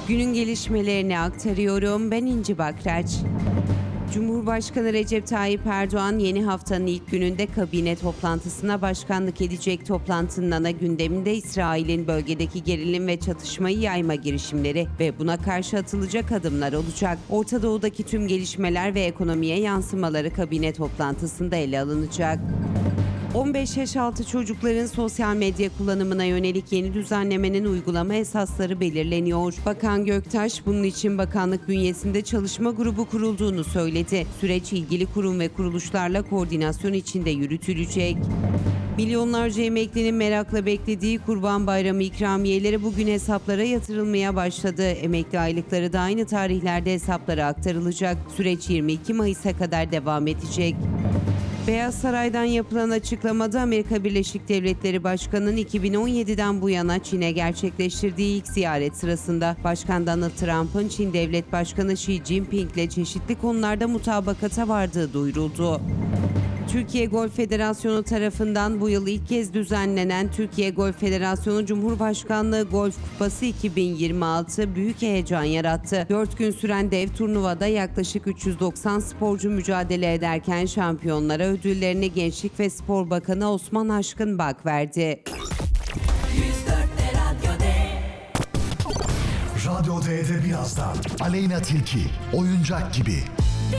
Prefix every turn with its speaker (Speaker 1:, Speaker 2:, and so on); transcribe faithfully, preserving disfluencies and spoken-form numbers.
Speaker 1: Günün gelişmelerini aktarıyorum. Ben İnci Bakraç. Cumhurbaşkanı Recep Tayyip Erdoğan yeni haftanın ilk gününde kabine toplantısına başkanlık edecek. Toplantının ana gündeminde İsrail'in bölgedeki gerilim ve çatışmayı yayma girişimleri ve buna karşı atılacak adımlar olacak. Orta Doğu'daki tüm gelişmeler ve ekonomiye yansımaları kabine toplantısında ele alınacak. on beş yaş altı çocukların sosyal medya kullanımına yönelik yeni düzenlemenin uygulama esasları belirleniyor. Bakan Göktaş bunun için bakanlık bünyesinde çalışma grubu kurulduğunu söyledi. Süreç ilgili kurum ve kuruluşlarla koordinasyon içinde yürütülecek. Milyonlarca emeklinin merakla beklediği Kurban Bayramı ikramiyeleri bugün hesaplara yatırılmaya başladı. Emekli aylıkları da aynı tarihlerde hesaplara aktarılacak. Süreç yirmi iki Mayıs'a kadar devam edecek. Beyaz Saray'dan yapılan açıklamada Amerika Birleşik Devletleri Başkanı'nın iki bin on yediden bu yana Çin'e gerçekleştirdiği ilk ziyaret sırasında Başkan Donald Trump'ın Çin Devlet Başkanı Xi Jinping ile çeşitli konularda mutabakata vardığı duyuruldu. Türkiye Golf Federasyonu tarafından bu yıl ilk kez düzenlenen Türkiye Golf Federasyonu Cumhurbaşkanlığı Golf Kupası iki bin yirmi altı büyük heyecan yarattı. dört gün süren dev turnuvada yaklaşık üç yüz doksan sporcu mücadele ederken şampiyonlara ödüllerini Gençlik ve Spor Bakanı Osman Aşkınbak verdi.
Speaker 2: Radyo D'de birazdan Aleyna Tilki, Oyuncak Gibi.